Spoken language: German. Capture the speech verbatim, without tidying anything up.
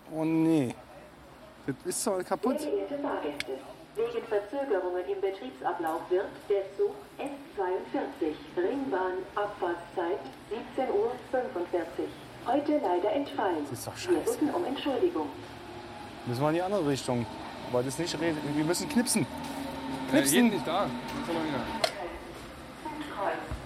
Oh nee. Das ist doch kaputt. Sehr geehrte Fahrgäste, wegen Verzögerungen im Betriebsablauf wird der Zug S zweiundvierzig, Ringbahn, Abfahrtszeit siebzehn Uhr fünfundvierzig, heute leider entfallen. Das ist doch Wir scheiße. bitten um Entschuldigung. Müssen wir in die andere Richtung. Aber das nicht reden. Wir müssen knipsen. Äh, Knipsen. geht nicht da. Komm mal wieder. Kreuz.